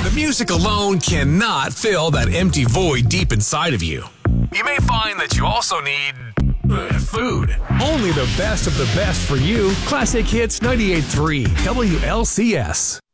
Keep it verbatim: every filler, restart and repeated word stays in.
But music alone cannot fill that empty void deep inside of you. You may find that you also need uh, food. Only the best of the best for you. Classic Hits ninety-eight point three W L C S.